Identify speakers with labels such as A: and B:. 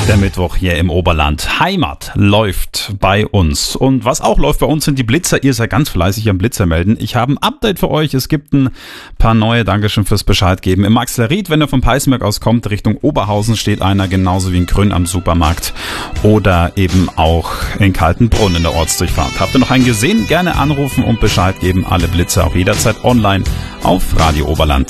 A: Der Mittwoch hier im Oberland. Heimat läuft bei uns. Und was auch läuft bei uns sind die Blitzer. Ihr seid ganz fleißig am Blitzer melden. Ich habe ein Update für euch. Es gibt ein paar neue. Dankeschön fürs Bescheid geben. Im Maxlerried, wenn ihr von Peißenberg aus kommt, Richtung Oberhausen steht einer, genauso wie in Grün am Supermarkt. Oder eben auch in Kaltenbrunn in der Ortsdurchfahrt. Habt ihr noch einen gesehen? Gerne anrufen und Bescheid geben. Alle Blitzer auch jederzeit online auf Radio Oberland.